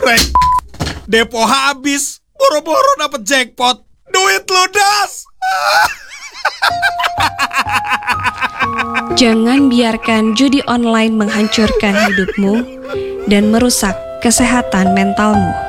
Rek, depo habis, boro-boro dapet jackpot. Duit ludas. Jangan biarkan judi online menghancurkan hidupmu dan merusak kesehatan mentalmu.